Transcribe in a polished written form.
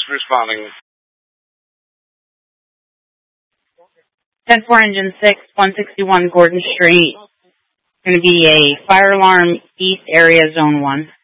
responding. 10-4 Engine 6, 161 Gordon Street. Going to be a fire alarm East Area Zone 1.